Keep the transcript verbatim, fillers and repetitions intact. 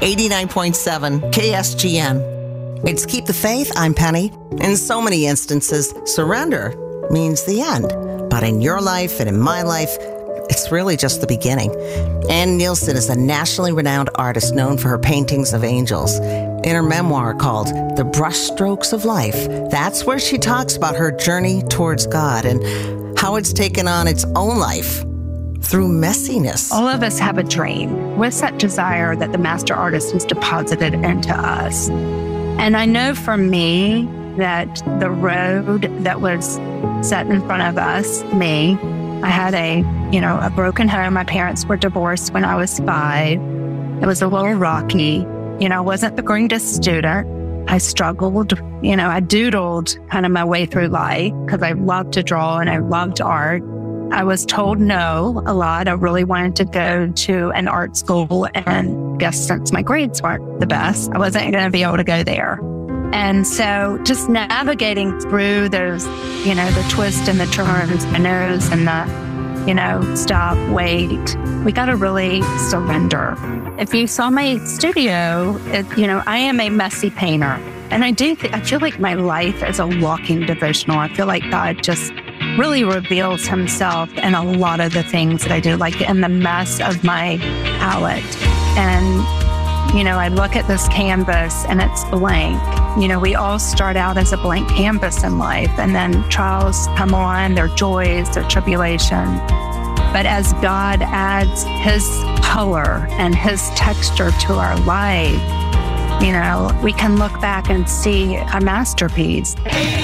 eighty-nine point seven K S G N. It's Keep the Faith. I'm Penny. In so many instances, surrender means the end. But in your life and in my life, it's really just the beginning. Ann Nielsen is a nationally renowned artist known for her paintings of angels. In her memoir called The Brushstrokes of Life, that's where she talks about her journey towards God and how it's taken on its own life through messiness. All of us have a dream. What's that desire that the master artist has deposited into us? And I know for me that the road that was set in front of us, me, I had a, you know, a broken home. My parents were divorced when I was five. It was a little rocky. You know, I wasn't the greatest student. I struggled, you know, I doodled kind of my way through life because I loved to draw and I loved art. I was told no a lot. I really wanted to go to an art school, and guess since my grades weren't the best, I wasn't going to be able to go there. And so just navigating through those, you know, the twists and the turns, the no's and the, you know, stop, wait, we got to really surrender. If you saw my studio, it, you know, I am a messy painter. And I do, th- I feel like my life is a walking devotional. I feel like God just really reveals himself in a lot of the things that I do, like in the mess of my palette. And, you know, I look at this canvas and it's blank. You know, we all start out as a blank canvas in life, and then trials come on, their joys, their tribulation. But as God adds his color and his texture to our life, you know, we can look back and see a masterpiece.